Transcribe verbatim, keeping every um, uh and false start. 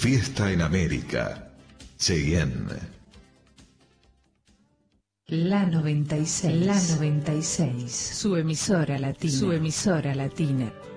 fiesta en América. Cheyenne. La noventa y seis. La noventa y seis. Su emisora latina. Su emisora latina.